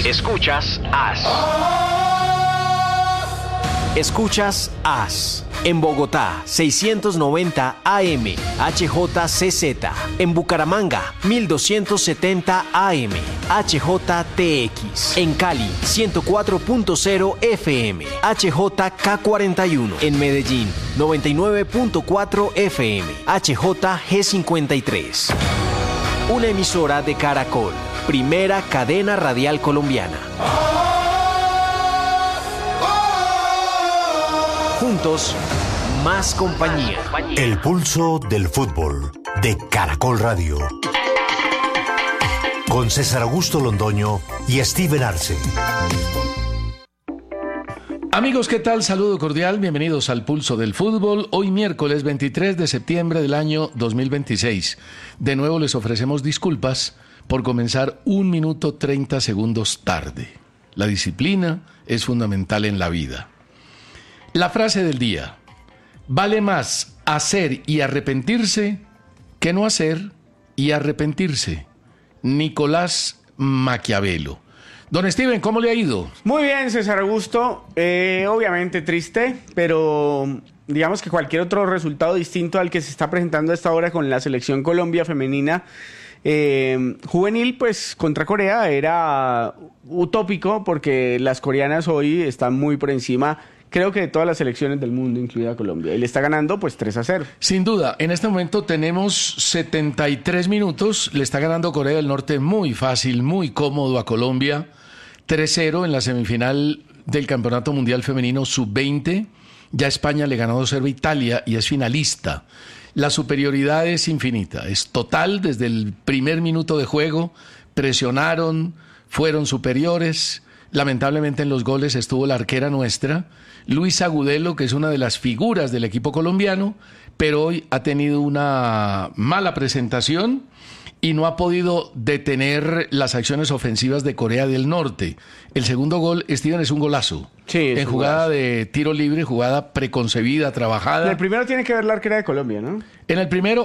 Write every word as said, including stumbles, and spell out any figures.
Escuchas A S. Escuchas A S. En Bogotá, seiscientos noventa A M, H J C Z. En Bucaramanga, mil doscientos setenta A M, H J T X. En Cali, ciento cuatro punto cero F M, H J K cuarenta y uno. En Medellín, noventa y nueve punto cuatro F M, H J G cincuenta y tres. Una emisora de Caracol, primera cadena radial colombiana. Juntos, más compañía. El pulso del fútbol de Caracol Radio. Con César Augusto Londoño y Steven Arce. Amigos, ¿qué tal? Saludo cordial, bienvenidos al Pulso del Fútbol. Hoy miércoles veintitrés de septiembre del año dos mil veintiséis. De nuevo les ofrecemos disculpas por comenzar un minuto treinta segundos tarde. La disciplina es fundamental en la vida. La frase del día: vale más hacer y arrepentirse que no hacer y arrepentirse. Nicolás Maquiavelo. Don Steven, ¿cómo le ha ido? Muy bien, César Augusto. Eh, obviamente triste, pero digamos que cualquier otro resultado distinto al que se está presentando a esta hora con la selección Colombia femenina eh, juvenil, pues contra Corea era utópico, porque las coreanas hoy están muy por encima, creo que de todas las selecciones del mundo, incluida Colombia. Y le está ganando pues tres a cero. Sin duda, en este momento tenemos setenta y tres minutos. Le está ganando Corea del Norte muy fácil, muy cómodo a Colombia. tres cero en la semifinal del Campeonato Mundial Femenino sub veinte. Ya España le ganó dos cero a Italia y es finalista. La superioridad es infinita, es total desde el primer minuto de juego. Presionaron, fueron superiores. Lamentablemente en los goles estuvo la arquera nuestra, Luisa Agudelo, que es una de las figuras del equipo colombiano, pero hoy ha tenido una mala presentación y no ha podido detener las acciones ofensivas de Corea del Norte. El segundo gol, Steven, es un golazo. Sí, es en un jugada golazo. De tiro libre, jugada preconcebida, trabajada. En el primero tiene que ver la arquera de Colombia, ¿no? En el primero